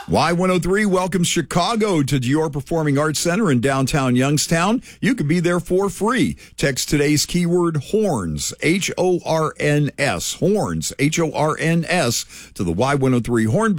Y103 welcomes Chicago to your Performing Arts Center in downtown Youngstown. You can be there for free. Text today's keyword HORNS, HORNS, HORNS, HORNS, to the Y103 Horn